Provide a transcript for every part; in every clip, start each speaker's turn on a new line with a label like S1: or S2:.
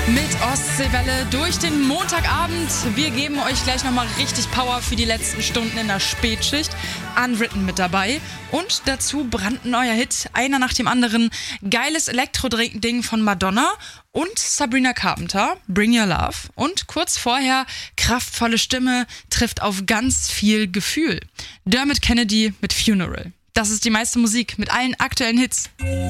S1: Mit Ostseewelle durch den Montagabend. Wir geben euch gleich nochmal richtig Power für die letzten Stunden in der Spätschicht. Unwritten mit dabei. Und dazu brandneuer Hit, einer nach dem anderen. Geiles Elektro-Ding von Madonna und Sabrina Carpenter, Bring Your Love. Und kurz vorher, kraftvolle Stimme trifft auf ganz viel Gefühl. Dermot Kennedy mit Funeral. Das ist die meiste Musik mit allen aktuellen Hits.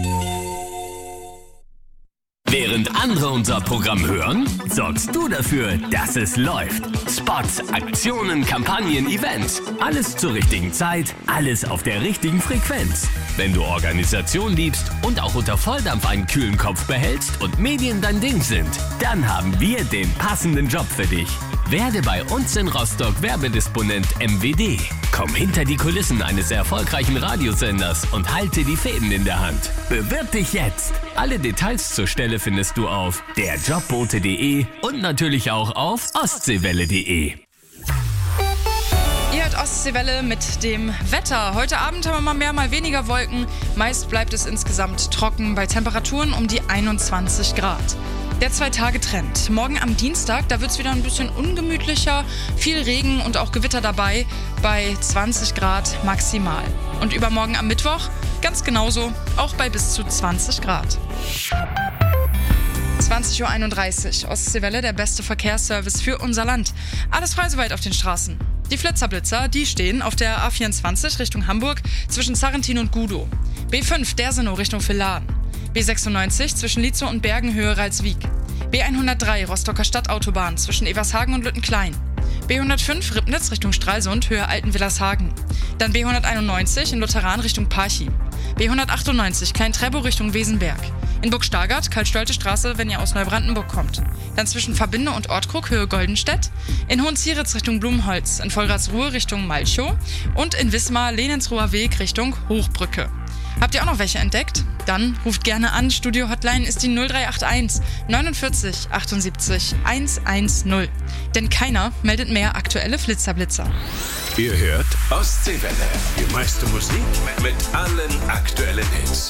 S2: Während andere unser Programm hören, sorgst du dafür, dass es läuft. Spots, Aktionen, Kampagnen, Events. Alles zur richtigen Zeit, alles auf der richtigen Frequenz. Wenn du Organisation liebst und auch unter Volldampf einen kühlen Kopf behältst und Medien dein Ding sind, dann haben wir den passenden Job für dich. Werde bei uns in Rostock Werbedisponent MWD. Komm hinter die Kulissen eines erfolgreichen Radiosenders und halte die Fäden in der Hand. Bewirb dich jetzt! Alle Details zur Stelle findest du auf derjobbote.de und natürlich auch auf ostseewelle.de.
S1: Ihr hört Ostseewelle mit dem Wetter. Heute Abend haben wir mal mehr, mal weniger Wolken. Meist bleibt es insgesamt trocken bei Temperaturen um die 21 Grad. Der 2-Tage-Trend. Morgen am Dienstag, da wird es wieder ein bisschen ungemütlicher. Viel Regen und auch Gewitter dabei bei 20 Grad maximal. Und übermorgen am Mittwoch ganz genauso, auch bei bis zu 20 Grad. 20.31 Uhr. Ostseewelle, der beste Verkehrsservice für unser Land. Alles frei soweit auf den Straßen. Die Flitzerblitzer, die stehen auf der A24 Richtung Hamburg zwischen Sarrentin und Gudow. B5 Dersenow Richtung Villaren. B96 zwischen Lietzow und Bergenhöhe Ralswiek. B103 Rostocker Stadtautobahn zwischen Evershagen und Lüttenklein. B105 Ribnitz Richtung Stralsund, Höhe Altenwillershagen. Dann B191 in Lutheran Richtung Parchim. B198 Klein-Treppow Richtung Wesenberg. In Burgstargard, Karl-Stolte Straße, wenn ihr aus Neubrandenburg kommt. Dann zwischen Verbinde und Ortkrug, Höhe Goldenstedt. In Hohenzieritz Richtung Blumenholz. In Vollratsruhe Richtung Malchow. Und in Wismar, Lenensruher Weg Richtung Hochbrücke. Habt ihr auch noch welche entdeckt? Dann ruft gerne an. Studio Hotline ist die 0381 49 78 110. Denn keiner meldet mehr aktuelle Flitzerblitzer.
S3: Ihr hört Ostseewelle. Die meiste Musik mit allen aktuellen Hits.